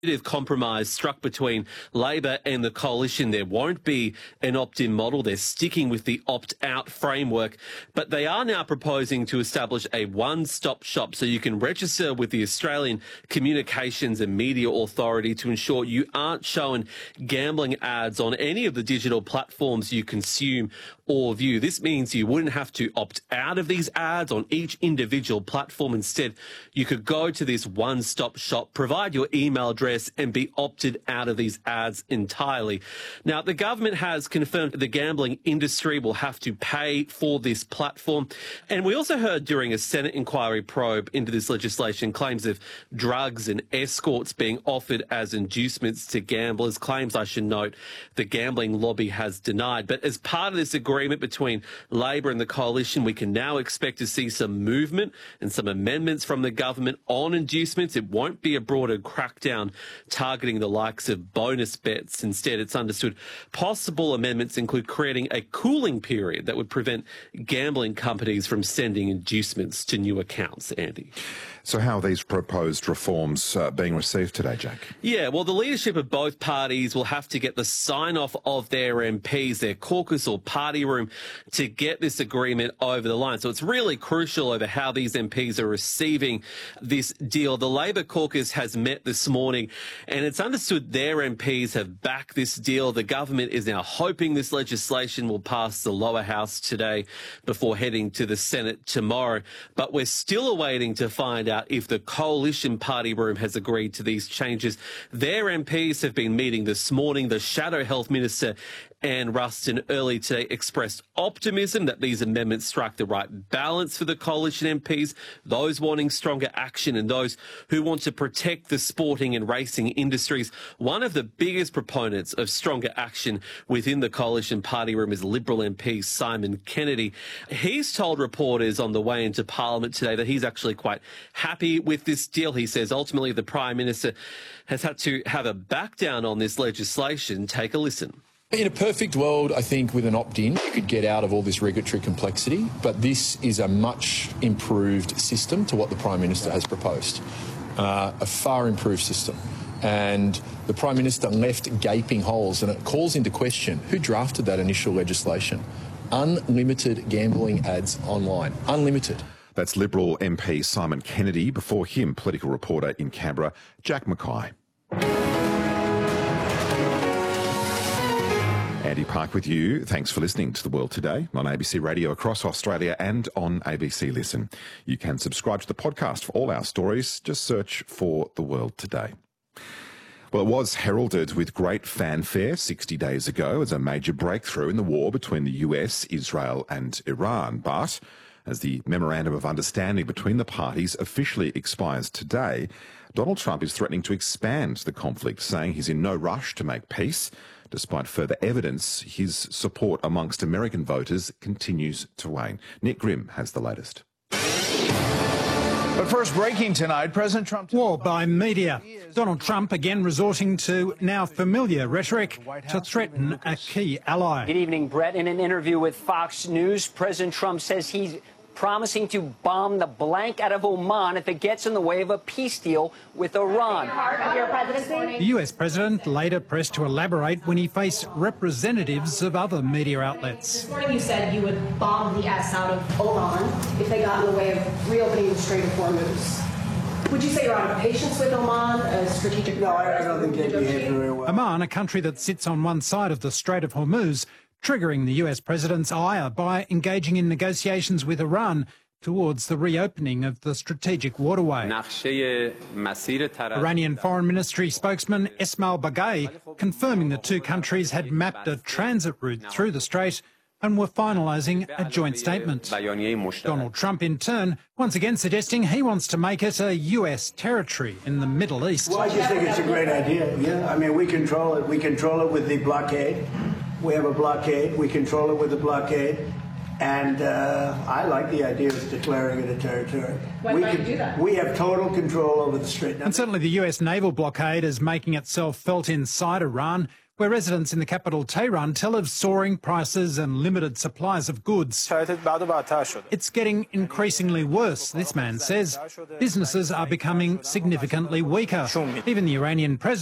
compromise struck between Labor and the coalition. There won't be an opt-in model. They're sticking with the opt-out framework, but they are now proposing to establish a one-stop shop so you can register with the Australian Communications and Media Authority to ensure you aren't shown gambling ads on any of the digital platforms you consume or view. This means you wouldn't have to opt out of these ads on each individual platform. Instead, you could go to this one-stop shop, provide your email address and be opted out of these ads entirely. Now, the government has confirmed the gambling industry will have to pay for this platform. And we also heard during a Senate inquiry probe into this legislation claims of drugs and escorts being offered as inducements to gamblers, claims, I should note, the gambling lobby has denied. But as part of this agreement between Labor and the coalition, we can now expect to see some movement and some amendments from the government on inducements. It won't be a broader crackdown targeting the likes of bonus bets. Instead, it's understood possible amendments include creating a cooling period that would prevent gambling companies from sending inducements to new accounts. Andy. So how are these proposed reforms being received today, Jack? Yeah, well, the leadership of both parties will have to get the sign-off of their MPs, their caucus or party room, to get this agreement over the line. So it's really crucial over how these MPs are receiving this deal. The Labor caucus has met this morning, and it's understood their MPs have backed this deal. The government is now hoping this legislation will pass the lower house today before heading to the Senate tomorrow. But we're still awaiting to find out if the coalition party room has agreed to these changes. Their MPs have been meeting this morning. The Shadow Health Minister, Anne Ruston, early today expressed optimism that these amendments strike the right balance for the coalition MPs, those wanting stronger action and those who want to protect the sporting and racing industries. One of the biggest proponents of stronger action within the coalition party room is Liberal MP Simon Kennedy. He's told reporters on the way into Parliament today that he's actually quite happy with this deal. He says ultimately the Prime Minister has had to have a back down on this legislation. Take a listen. In a perfect world, I think with an opt-in, you could get out of all this regulatory complexity, but this is a much improved system to what the Prime Minister has proposed, a far improved system. And the Prime Minister left gaping holes, and it calls into question who drafted that initial legislation. Unlimited gambling ads online. Unlimited. That's Liberal MP Simon Kennedy. Before him, political reporter in Canberra, Jack Mackay. Andy Park with you. Thanks for listening to The World Today on ABC Radio across Australia and on ABC Listen. You can subscribe to the podcast for all our stories. Just search for The World Today. Well, it was heralded with great fanfare 60 days ago as a major breakthrough in the war between the US, Israel and Iran. But as the Memorandum of Understanding between the parties officially expires today, Donald Trump is threatening to expand the conflict, saying he's in no rush to make peace. Despite further evidence, his support amongst American voters continues to wane. Nick Grimm has the latest. But first, breaking tonight, President Trump... War by media. Donald Trump again resorting to now familiar rhetoric to threaten a key ally. Good evening, Brett. In an interview with Fox News, President Trump says he's promising to bomb the blank out of Oman if it gets in the way of a peace deal with Iran. The US president later pressed to elaborate when he faced representatives of other media outlets. This morning you said you would bomb the S out of Oman if they got in the way of reopening the Strait of Hormuz. Would you say you're out of patience with Oman, a strategic... No, I don't think they'd behave very well. Oman, a country that sits on one side of the Strait of Hormuz, triggering the US president's ire by engaging in negotiations with Iran towards the reopening of the strategic waterway. Iranian Foreign Ministry spokesman Esmail Baghaei confirming the two countries had mapped a transit route through the strait and were finalising a joint statement. Donald Trump, in turn, once again suggesting he wants to make it a US territory in the Middle East. Well, I just think it's a great idea. Yeah, I mean, we control it. We control it with the blockade. We have a blockade. We control it with the blockade. And I like the idea of declaring it a territory. Why might you do that? We have total control over the strait. And certainly the US naval blockade is making itself felt inside Iran, where residents in the capital Tehran tell of soaring prices and limited supplies of goods. It's getting increasingly worse, this man says. Businesses are becoming significantly weaker. Even the Iranian president